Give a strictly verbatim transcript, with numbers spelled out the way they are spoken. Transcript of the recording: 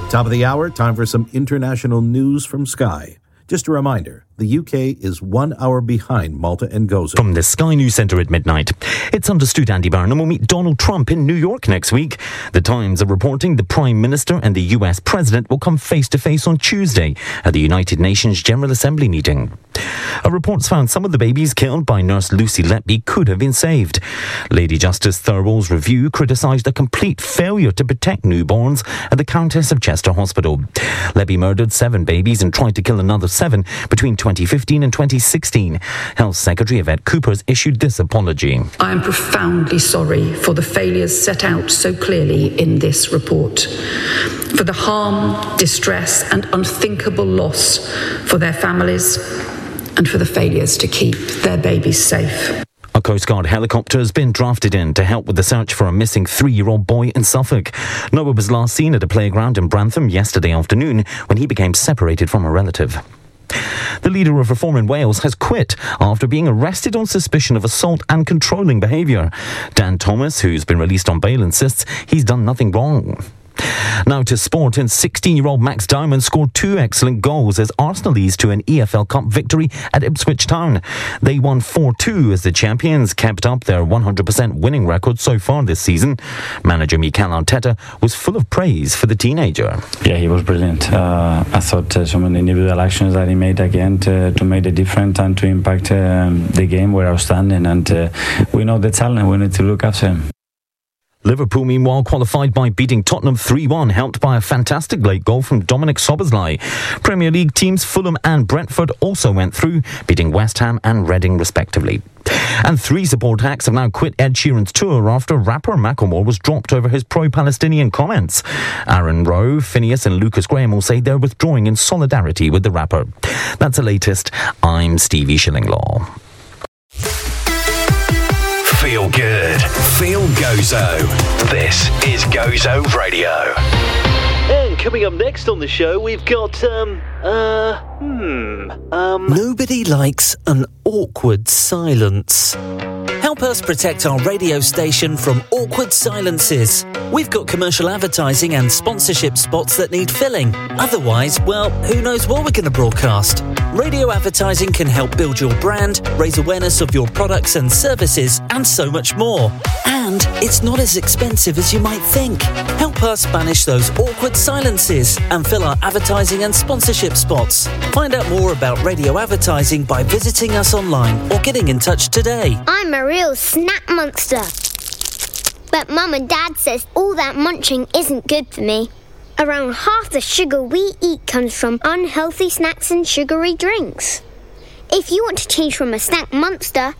Top of the hour, time for some international news from Sky. Just a reminder, the U K is one hour behind Malta and Gozo. From the Sky News Centre at midnight, it's understood Andy Barnum will meet Donald Trump in New York next week. The Times are reporting the Prime Minister and the U S President will come face-to-face on Tuesday at the United Nations General Assembly meeting. A report's found some of the babies killed by nurse Lucy Letby could have been saved. Lady Justice Thirlwall's review criticised a complete failure to protect newborns at the Countess of Chester Hospital. Letby murdered seven babies and tried to kill another seven between twenty fifteen and twenty sixteen. Health Secretary Yvette Coopers issued this apology. I am profoundly sorry for the failures set out so clearly in this report, for the harm, distress and unthinkable loss for their families, and for the failures to keep their babies safe. A Coast Guard helicopter has been drafted in to help with the search for a missing three-year-old boy in Suffolk. Noah was last seen at a playground in Brantham yesterday afternoon when he became separated from a relative. The leader of Reform in Wales has quit after being arrested on suspicion of assault and controlling behaviour. Dan Thomas, who's been released on bail, insists he's done nothing wrong. Now to sport, and sixteen-year-old Max Diamond scored two excellent goals as Arsenal eased to an E F L Cup victory at Ipswich Town. They won four two as the champions kept up their one hundred percent winning record so far this season. Manager Mikel Arteta was full of praise for the teenager. Yeah, he was brilliant. Uh, I thought uh, some of the individual actions that he made again to, to make the difference and to impact um, the game were outstanding, and uh, we know the talent, we need to look after him. Liverpool, meanwhile, qualified by beating Tottenham three one, helped by a fantastic late goal from Dominic Szoboszlai. Premier League teams Fulham and Brentford also went through, beating West Ham and Reading respectively. And three support acts have now quit Ed Sheeran's tour after rapper Macklemore was dropped over his pro-Palestinian comments. Aaron Rowe, Phineas and Lucas Graham will say they're withdrawing in solidarity with the rapper. That's the latest. I'm Stevie Shillinglaw. Feel good. Feel Gozo. This is Gozo Radio. And coming up next on the show, we've got, um, uh, hmm, um... Nobody likes an awkward silence. Help us protect our radio station from awkward silences. We've got commercial advertising and sponsorship spots that need filling. Otherwise, well, who knows what we're going to broadcast? Radio advertising can help build your brand, raise awareness of your products and services, and so much more. And it's not as expensive as you might think. Help us banish those awkward silences and fill our advertising and sponsorship spots. Find out more about radio advertising by visiting us online or getting in touch today. I'm a real snack monster. But Mum and Dad says all that munching isn't good for me. Around half the sugar we eat comes from unhealthy snacks and sugary drinks. If you want to change from a snack monster